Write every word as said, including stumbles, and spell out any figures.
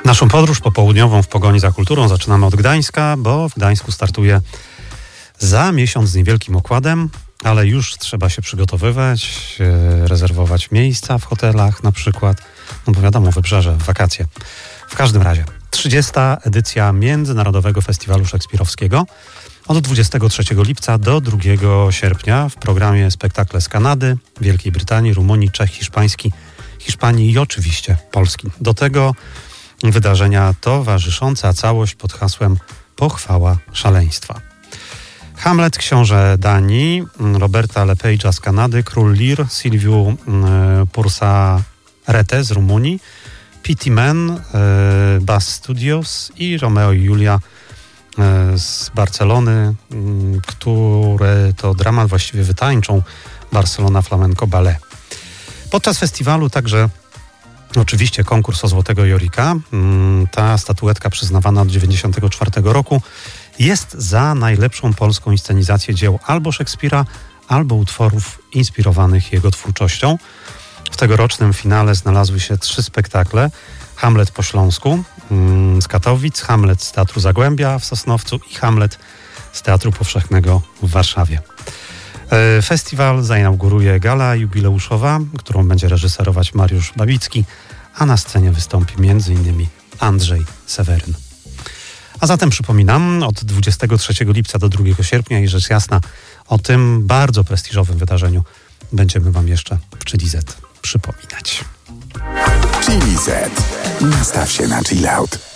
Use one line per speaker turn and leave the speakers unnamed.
Naszą podróż popołudniową w pogoni za kulturą zaczynamy od Gdańska, bo w Gdańsku startuje za miesiąc z niewielkim okładem, ale już trzeba się przygotowywać, rezerwować miejsca w hotelach na przykład. No bo wiadomo, wybrzeże, wakacje. W każdym razie trzydziesta edycja Międzynarodowego Festiwalu Szekspirowskiego od dwudziestego trzeciego lipca do drugiego sierpnia w programie spektakle z Kanady, Wielkiej Brytanii, Rumunii, Czech, Hiszpański, Hiszpanii i oczywiście Polski. Do tego wydarzenia towarzysząca całość pod hasłem Pochwała szaleństwa. Hamlet, książę Danii, Roberta Lepage'a z Kanady, Król Lear, Silviu Pursarete z Rumunii, P T Man, Bass Studios i Romeo i Julia z Barcelony, które to dramat właściwie wytańczą Barcelona Flamenco Ballet. Podczas festiwalu także oczywiście konkurs o Złotego Jorika. Ta statuetka przyznawana od dziewięćdziesiątego czwartego roku jest za najlepszą polską inscenizację dzieł albo Szekspira, albo utworów inspirowanych jego twórczością. W tegorocznym finale znalazły się trzy spektakle. Hamlet po śląsku z Katowic, Hamlet z Teatru Zagłębia w Sosnowcu i Hamlet z Teatru Powszechnego w Warszawie. Festiwal zainauguruje gala jubileuszowa, którą będzie reżyserować Mariusz Babicki, a na scenie wystąpi między innymi Andrzej Seweryn. A zatem przypominam, od dwudziestego trzeciego lipca do drugiego sierpnia i rzecz jasna o tym bardzo prestiżowym wydarzeniu będziemy Wam jeszcze w Chili Z przypominać.
Chili Z. Nastaw się na chill out.